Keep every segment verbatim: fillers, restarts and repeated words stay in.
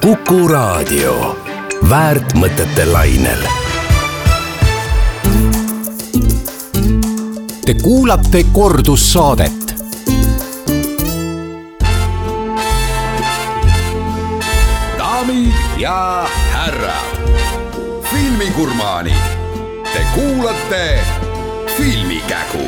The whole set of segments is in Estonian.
Kuku Raadio. Väärt mõtete lainel. Te kuulate kordussaadet. Daamid ja härrad, filmigurmaani. Te kuulate Filmikägu.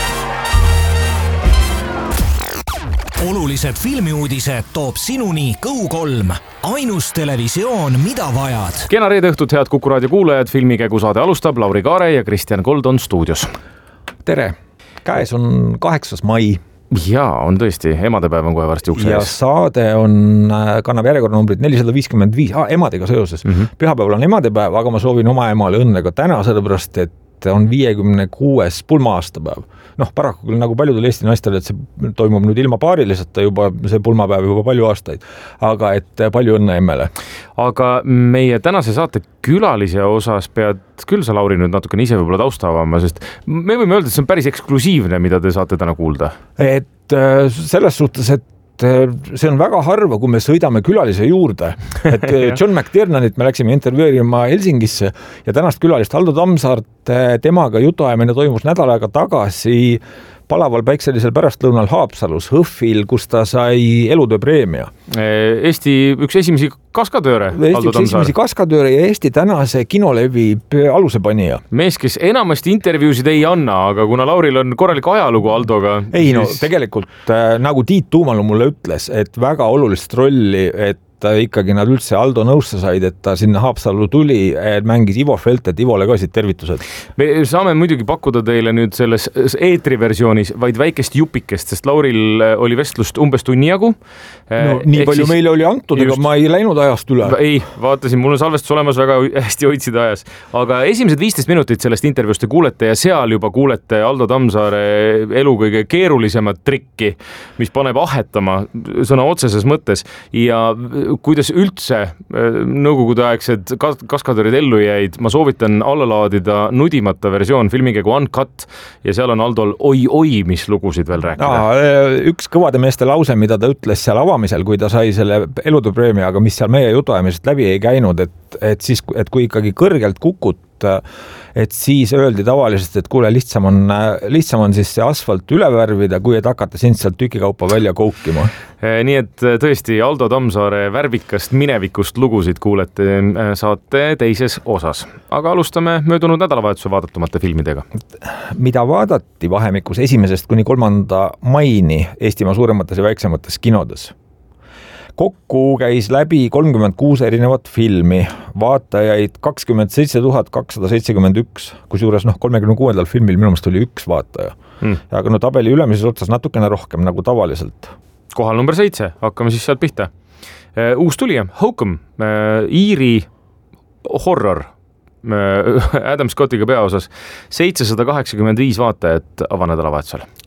Olulised filmiuudised toob sinuni Kõu kolm. Ainus televisioon, mida vajad. Kena reede õhtut, head Kuku Raadio kuulajad. Filmikägu saade alustab. Lauri Kaare ja Kristjan Kold on stuudios. Tere! Käes on kaheksas mai. Jaa, on tõesti. Emadepäev on kohe varsti ukse ja ees. Saade on, kannab järjekorranumbrit nelisada viiskümmend viis. Ah, emadega seoses. Mm-hmm. Pühapäeval on emadepäev, aga ma soovin oma emale õnne ka täna, sellepärast, et on viiekümne kuues pulma aastapäev. Noh, paraku küll nagu paljudel Eesti naistel, et see toimub nüüd ilma paariliseta juba, see pulmapäev juba palju aastaid. Aga et palju õnne emmele. Aga meie tänase saate külalise osas pead küll sa, Lauri, nüüd natukene ise võib-olla tausta avama, sest me võime öelda, et see on päris eksklusiivne, mida te saate täna kuulda. Et selles suhtes, et see on väga harva, kui me sõidame külalise juurde. Et John McTiernanit me läksime intervjueerima Helsingisse ja tänast külalist Aldo Tammsaart, temaga jutuajamine toimus nädal aega tagasi palaval päikselisel pärastlõunal Haapsalus Hõhvil, kus ta sai elutöö preemia. Eesti üks esimesi kaskadööre. Eesti üks esimesi kaskadööre ja Eesti tänase kinolevi alusepanija. Mees, kes enamasti intervjuusid ei anna, aga kuna Lauril on korralik ajalugu Aldoga. Ei no, siis... tegelikult nagu Tiit Tuumalu mulle ütles, et väga olulist rolli, et ikkagi nad üldse Aldo nõusse said, et ta sinna Haapsallu tuli, mängis Ivo Felt, et Ivole ka siit tervitused. Me saame muidugi pakkuda teile nüüd selles eetriversioonis vaid väikest jupikest, sest Lauril oli vestlust umbes tunni jagu. No, nii Ehk palju siis... meile oli antud, ega ma ei läinud ajast üle. Ei, vaatasin, mul on salvestus olemas, väga hästi hoidsid ajas. Aga esimesed viisteist minutit sellest intervjuust te kuulete ja seal juba kuulete Aldo Tammsaare elu kõige keerulisemat trikki, mis paneb ahetama sõna otseses mõttes ja kuidas üldse nõukogude aegsed kaskadöörid ellu jäid, ma soovitan alla laadida nudimata versioon Filmikägu Uncut ja seal on Aldol oi-oi, mis lugusid veel rääkida. Aa, üks kõvade meeste lause, mida ta ütles seal avamisel, kui ta sai selle elutööpreemia, aga mis seal meie jutuajamisest läbi ei käinud, et, et, siis, et kui ikkagi kõrgelt kukut, et siis öeldi tavaliselt, et kuule, lihtsam on, lihtsam on siis see asfalt üle värvida, kui et hakata sind sealt tükikaupa välja koukima. Nii et tõesti Aldo Tammsaare värvikast minevikust lugusid kuulete saate teises osas. Aga alustame möödunud nädalavahetuse vaadatumate filmidega. Mida vaadati vahemikus esimesest kuni kolmanda maini Eestimaa suuremates ja väiksemates kinodes? Kokku käis läbi kolmkümmend kuus erinevat filmi, vaatajaid kakskümmend seitse tuhat kakssada seitsekümmend üks, kusjuures noh, kolmekümne kuuendal filmil minu meelest oli üks vaataja. Hmm. Aga no tabeli ülemises otsas natukene rohkem nagu tavaliselt. Kohal number seitse, hakkame siis sealt pihta. Uus tulija, Hokum, Iiri horror, Adam Scottiga peaosas, seitsesada kaheksakümmend viis vaatajat avanädalavahetusel.